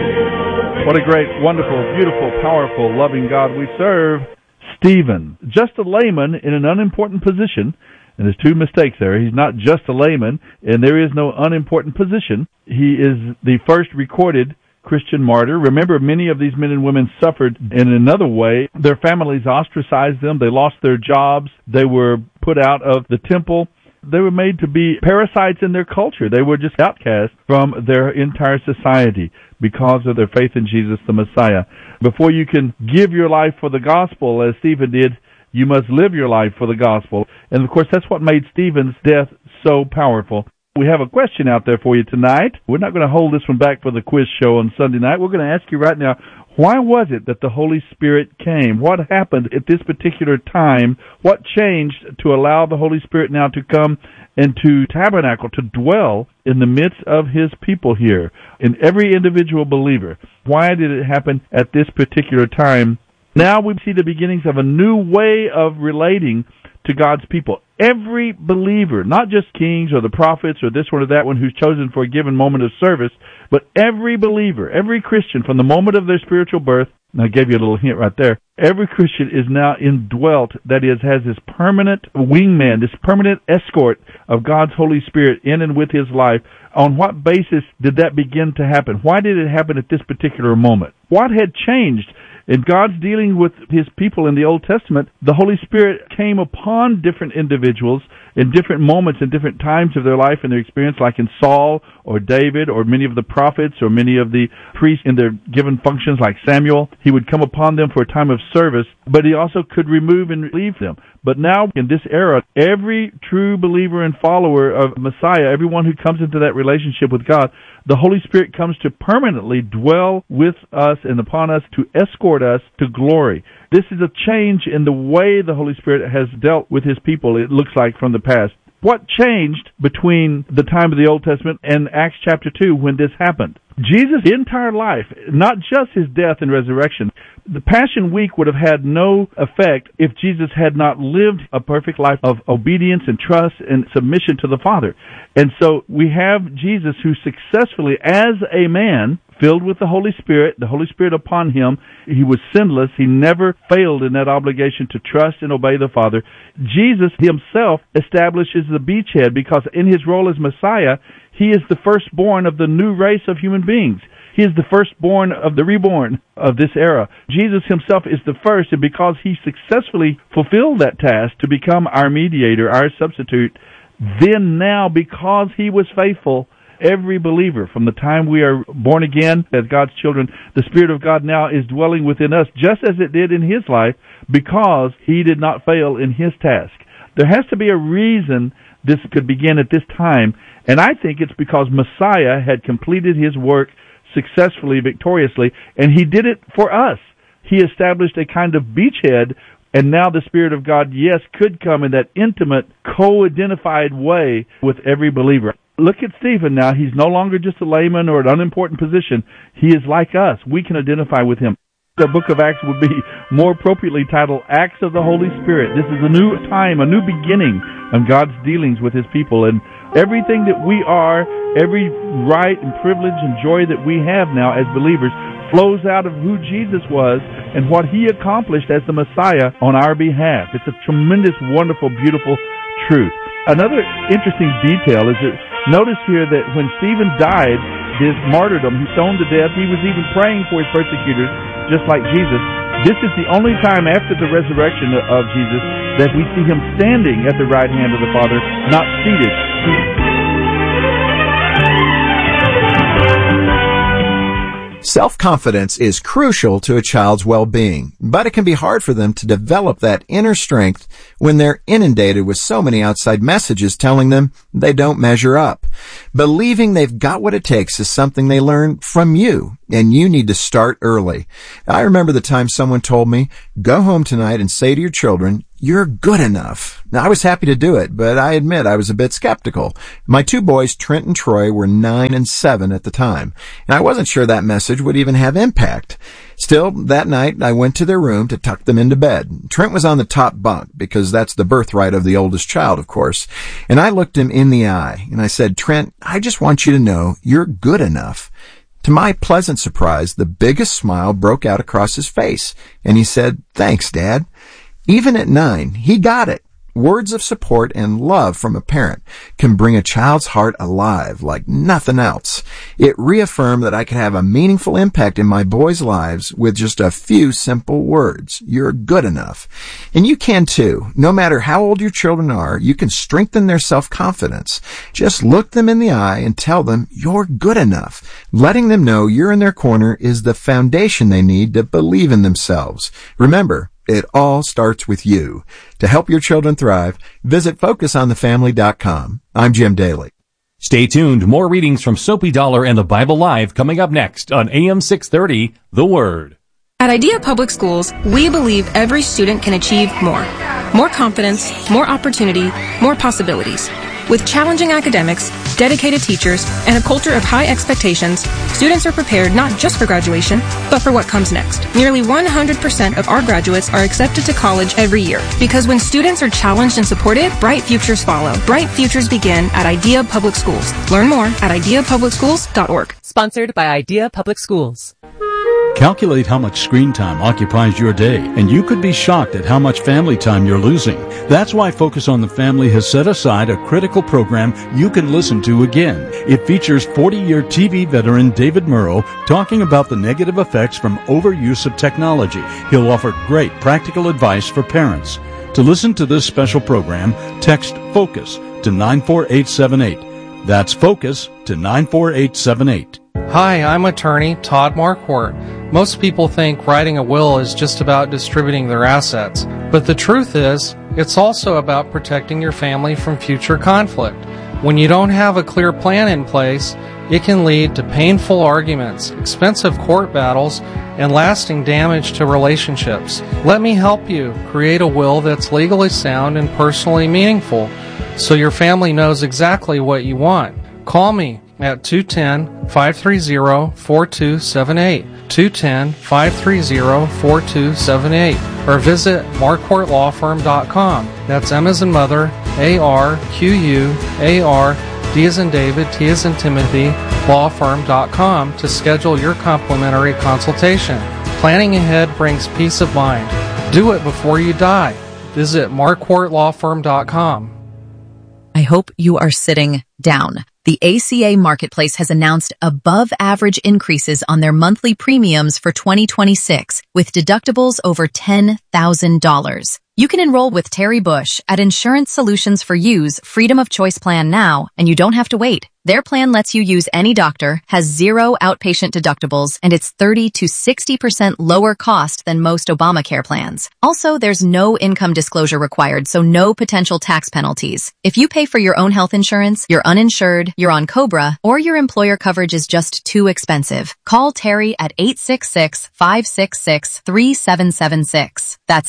What a great, wonderful, beautiful, powerful, loving God we serve. Stephen, just a layman in an unimportant position, and there's two mistakes there. He's not just a layman, and there is no unimportant position. He is the first recorded Christian martyr. Remember, many of these men and women suffered in another way. Their families ostracized them. They lost their jobs. They were put out of the temple. They were made to be parasites in their culture. They were just outcast from their entire society because of their faith in Jesus the Messiah. Before you can give your life for the gospel, as Stephen did, you must live your life for the gospel. And of course, that's what made Stephen's death so powerful. We have a question out there for you tonight. We're not going to hold this one back for the quiz show on Sunday night. We're going to ask you right now, why was it that the Holy Spirit came? What happened at this particular time? What changed to allow the Holy Spirit now to come and to tabernacle, to dwell in the midst of His people here, in every individual believer? Why did it happen at this particular time? Now we see the beginnings of a new way of relating to God's people. Every believer, not just kings or the prophets or this one or that one who's chosen for a given moment of service, but every believer, every Christian from the moment of their spiritual birth, and I gave you a little hint right there, every Christian is now indwelt, that is, has this permanent wingman, this permanent escort of God's Holy Spirit in and with his life. On what basis did that begin to happen? Why did it happen at this particular moment? What had changed? In God's dealing with His people in the Old Testament, the Holy Spirit came upon different individuals in different moments and different times of their life and their experience, like in Saul or David or many of the prophets or many of the priests in their given functions like Samuel. He would come upon them for a time of service, but He also could remove and leave them. But now, in this era, every true believer and follower of Messiah, everyone who comes into that relationship with God, the Holy Spirit comes to permanently dwell with us and upon us to escort us to glory. This is a change in the way the Holy Spirit has dealt with His people, it looks like, from the past. What changed between the time of the Old Testament and Acts chapter 2 when this happened? Jesus' entire life, not just His death and resurrection, the Passion Week would have had no effect if Jesus had not lived a perfect life of obedience and trust and submission to the Father. And so we have Jesus who successfully, as a man, filled with the Holy Spirit upon Him, He was sinless. He never failed in that obligation to trust and obey the Father. Jesus Himself establishes the beachhead because in His role as Messiah, He is the firstborn of the new race of human beings. He is the firstborn of the reborn of this era. Jesus Himself is the first, and because He successfully fulfilled that task to become our mediator, our substitute, then now, because He was faithful, every believer, from the time we are born again as God's children, the Spirit of God now is dwelling within us, just as it did in His life, because He did not fail in His task. There has to be a reason this could begin at this time, and I think it's because Messiah had completed His work successfully, victoriously, and He did it for us. He established a kind of beachhead, and now the Spirit of God, yes, could come in that intimate, co-identified way with every believer. Look at Stephen now. He's no longer just a layman or an unimportant position. He is like us. We can identify with him. The book of Acts would be more appropriately titled Acts of the Holy Spirit. This is a new time, a new beginning of God's dealings with His people. And everything that we are, every right and privilege and joy that we have now as believers flows out of who Jesus was and what He accomplished as the Messiah on our behalf. It's a tremendous, wonderful, beautiful truth. Another interesting detail is that notice here that when Stephen died, his martyrdom, he stoned to death, he was even praying for his persecutors, just like Jesus. This is the only time after the resurrection of Jesus that we see Him standing at the right hand of the Father, not seated. Self-confidence is crucial to a child's well-being, but it can be hard for them to develop that inner strength when they're inundated with so many outside messages telling them they don't measure up. Believing they've got what it takes is something they learn from you, and you need to start early. I remember the time someone told me, go home tonight and say to your children, you're good enough. Now, I was happy to do it, but I admit I was a bit skeptical. My two boys, Trent and Troy, were 9 and 7 at the time, and I wasn't sure that message would even have impact. Still, that night, I went to their room to tuck them into bed. Trent was on the top bunk, because that's the birthright of the oldest child, of course. And I looked him in the eye, and I said, Trent, I just want you to know you're good enough. To my pleasant surprise, the biggest smile broke out across his face, and he said, "Thanks, Dad." Even at 9, he got it. Words of support and love from a parent can bring a child's heart alive like nothing else. It reaffirmed that I could have a meaningful impact in my boys' lives with just a few simple words. You're good enough. And you can too. No matter how old your children are, you can strengthen their self-confidence. Just look them in the eye and tell them you're good enough. Letting them know you're in their corner is the foundation they need to believe in themselves. Remember, it all starts with you. To help your children thrive, visit FocusOnTheFamily.com. I'm Jim Daly. Stay tuned. More readings from Soapy Dollar and the Bible Live coming up next on AM 630, The Word. At Idea Public Schools, we believe every student can achieve more. More confidence, more opportunity, more possibilities. With challenging academics, dedicated teachers, and a culture of high expectations, students are prepared not just for graduation, but for what comes next. Nearly 100% of our graduates are accepted to college every year. Because when students are challenged and supported, bright futures follow. Bright futures begin at Idea Public Schools. Learn more at ideapublicschools.org. Sponsored by Idea Public Schools. Calculate how much screen time occupies your day, and you could be shocked at how much family time you're losing. That's why Focus on the Family has set aside a critical program you can listen to again. It features 40-year TV veteran David Murrow talking about the negative effects from overuse of technology. He'll offer great practical advice for parents. To listen to this special program, text FOCUS to 94878. That's FOCUS to 94878. Hi, I'm attorney Todd Marquardt. Most people think writing a will is just about distributing their assets, but the truth is, it's also about protecting your family from future conflict. When you don't have a clear plan in place, it can lead to painful arguments, expensive court battles, and lasting damage to relationships. Let me help you create a will that's legally sound and personally meaningful, so your family knows exactly what you want. Call me at 210-530-4278, 210-530-4278, or visit marquardtlawfirm.com. That's M as in mother, A-R-Q-U-A-R, D as in David, T as in Timothy, lawfirm.com to schedule your complimentary consultation. Planning ahead brings peace of mind. Do it before you die. Visit marquardtlawfirm.com. I hope you are sitting down. The ACA Marketplace has announced above-average increases on their monthly premiums for 2026, with deductibles over $10,000. You can enroll with Terry Bush at Insurance Solutions for You's Freedom of Choice plan now, and you don't have to wait. Their plan lets you use any doctor, has 0 outpatient deductibles, and it's 30 to 60% lower cost than most Obamacare plans. Also, there's no income disclosure required, so no potential tax penalties. If you pay for your own health insurance, you're uninsured, you're on COBRA, or your employer coverage is just too expensive, call Terry at 866-566-3776. That's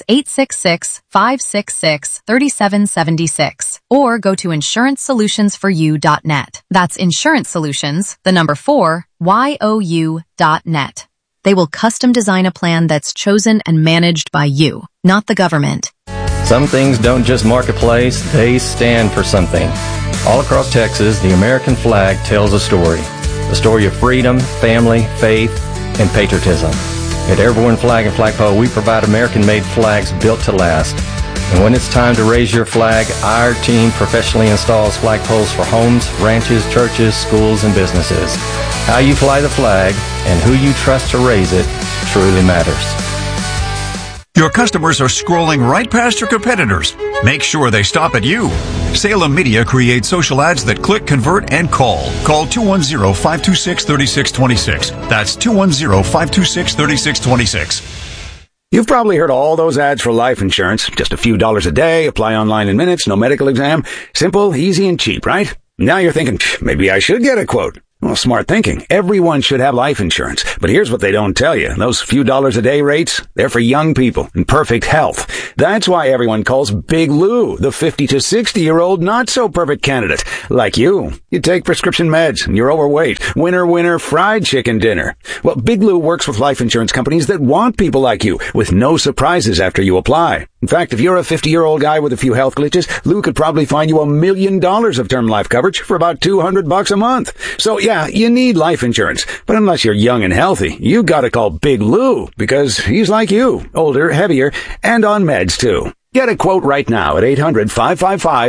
866-566-3776. Or go to insurancesolutionsforyou.net. That's Insurance Solutions, the number 4, YOU.net. They will custom design a plan that's chosen and managed by you, not the government. Some things don't just marketplace, they stand for something. All across Texas, the American flag tells a story. A story of freedom, family, faith, and patriotism. At Airborne Flag and Flagpole, we provide American-made flags built to last. And when it's time to raise your flag, our team professionally installs flagpoles for homes, ranches, churches, schools, and businesses. How you fly the flag and who you trust to raise it truly matters. Your customers are scrolling right past your competitors. Make sure they stop at you. Salem Media creates social ads that click, convert, and call. Call 210-526-3626. That's 210-526-3626. You've probably heard all those ads for life insurance. Just a few dollars a day, apply online in minutes, no medical exam. Simple, easy, and cheap, right? Now you're thinking, maybe I should get a quote. Well, smart thinking. Everyone should have life insurance. But here's what they don't tell you. Those few dollars a day rates, they're for young people in perfect health. That's why everyone calls Big Lou the 50 to 60-year-old not-so-perfect candidate. Like you. You take prescription meds and you're overweight. Winner, fried chicken dinner. Well, Big Lou works with life insurance companies that want people like you with no surprises after you apply. In fact, if you're a 50-year-old guy with a few health glitches, Lou could probably find you $1 million of term life coverage for about $200 a month. So yeah, Yeah, you need life insurance, but unless you're young and healthy, you gotta call Big Lou, because he's like you, older, heavier, and on meds too. Get a quote right now at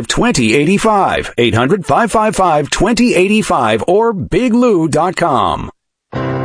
800-555-2085, 800-555-2085, or biglou.com.